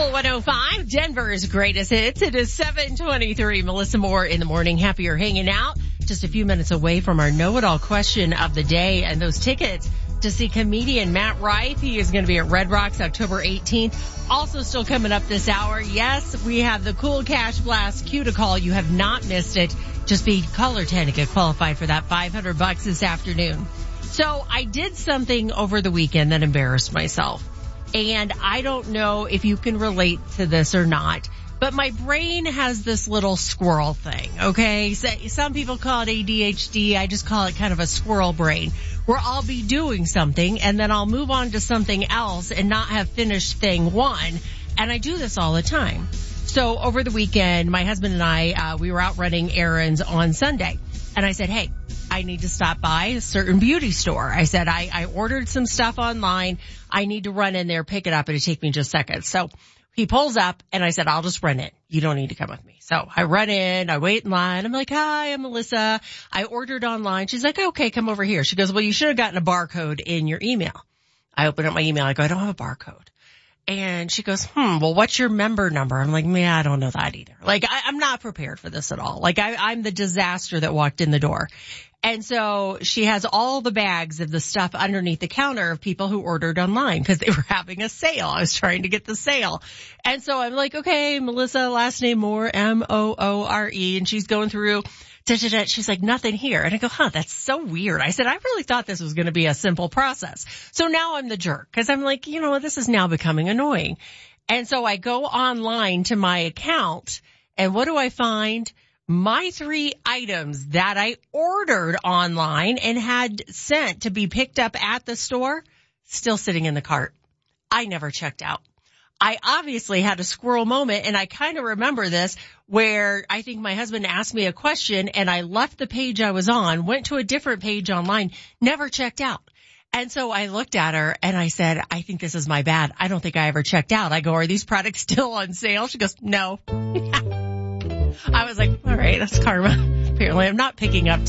Channel 105, Denver's greatest hits. It is 7:23. Melissa Moore in the morning. Happy you're hanging out. Just a few minutes away from our know-it-all question of the day and those tickets to see comedian Matt Rife. He is going to be at Red Rocks October 18th. Also still coming up this hour. Yes, we have the Cool Cash Blast cue to call. You have not missed it. Just be caller 10 to get qualified for that $500 this afternoon. So I did something over the weekend that embarrassed myself. And I don't know if you can relate to this or not, but my brain has this little squirrel thing, okay? So some people call it ADHD. I just call it kind of a squirrel brain, where I'll be doing something and then I'll move on to something else and not have finished thing one. And I do this all the time. So over the weekend, my husband and I, we were out running errands on Sunday. And I said, hey, I need to stop by a certain beauty store. I said, I ordered some stuff online. I need to run in there, pick it up. It'll take me just seconds. So he pulls up and I said, I'll just run in. You don't need to come with me. So I run in, I wait in line. I'm like, hi, I'm Melissa. I ordered online. She's like, okay, come over here. She goes, well, you should have gotten a barcode in your email. I open up my email. I go, I don't have a barcode. And she goes, well, what's your member number? I'm like, man, I don't know that either. Like, I'm not prepared for this at all. Like, I'm the disaster that walked in the door. And so she has all the bags of the stuff underneath the counter of people who ordered online because they were having a sale. I was trying to get the sale. And so I'm like, okay, Melissa, last name Moore, Moore. And she's going through. She's like, nothing here. And I go, that's so weird. I said, I really thought this was going to be a simple process. So now I'm the jerk because I'm like, you know what, this is now becoming annoying. And so I go online to my account and what do I find? My 3 items that I ordered online and had sent to be picked up at the store, still sitting in the cart. I never checked out. I obviously had a squirrel moment, and I kind of remember this where I think my husband asked me a question, and I left the page I was on, went to a different page online, never checked out. And so I looked at her, and I said, I think this is my bad. I don't think I ever checked out. I go, are these products still on sale? She goes, no. I was like, all right, that's karma. Apparently I'm not picking up